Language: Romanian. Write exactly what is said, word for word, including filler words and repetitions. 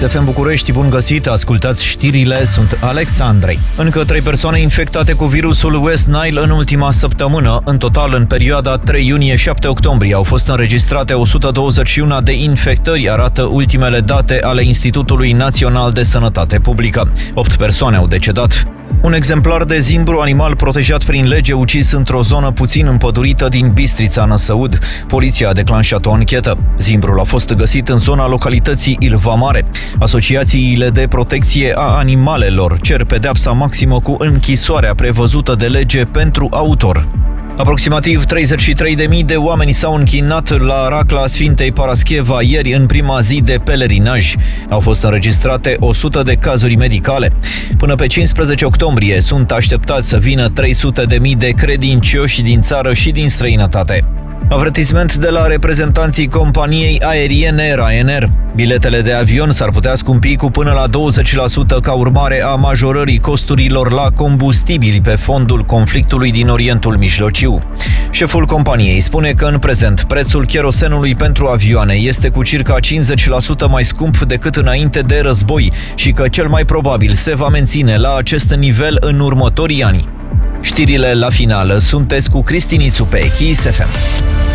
Kiss F M București, bun găsit, ascultați știrile, sunt Alexandrei. Încă trei persoane infectate cu virusul West Nile în ultima săptămână. În total, în perioada trei iunie șapte octombrie, au fost înregistrate o sută douăzeci și unu de infectări, arată ultimele date ale Institutului Național de Sănătate Publică. opt persoane au decedat. Un exemplar de zimbru, animal protejat prin lege, ucis într-o zonă puțin împădurită din Bistrița, Năsăud. Poliția a declanșat o anchetă. Zimbrul a fost găsit în zona localității Ilva Mare. Asociațiile de protecție a animalelor cer pedeapsa maximă cu închisoarea prevăzută de lege pentru autor. Aproximativ treizeci și trei de mii de oameni s-au închinat la racla Sfintei Parascheva ieri în prima zi de pelerinaj. Au fost înregistrate o sută de cazuri medicale. Până pe cincisprezece octombrie sunt așteptați să vină trei sute de mii de credincioși din țară și din străinătate. Avertisment de la reprezentanții companiei aeriene Ryanair. Biletele de avion s-ar putea scumpi cu până la douăzeci la sută ca urmare a majorării costurilor la combustibili pe fondul conflictului din Orientul Mijlociu. Șeful companiei spune că în prezent prețul cherosenului pentru avioane este cu circa cincizeci la sută mai scump decât înainte de război și că cel mai probabil se va menține la acest nivel în următorii ani. Știrile la finală, sunteți cu Cristinițu pe Kiss F M.